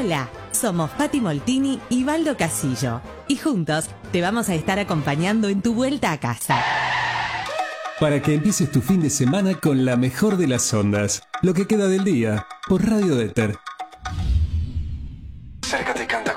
Hola, somos Fati Moltini y Baldo Casillo. Y juntos te vamos a estar acompañando en tu vuelta a casa. Para que empieces tu fin de semana con la mejor de las ondas. Lo que queda del día, por Radio Éter.